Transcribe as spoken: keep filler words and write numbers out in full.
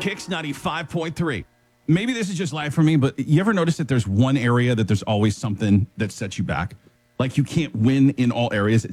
Kicks ninety-five point three. Maybe this is just life for me, but you ever notice that there's one area that there's always something that sets you back? Like you can't win in all areas.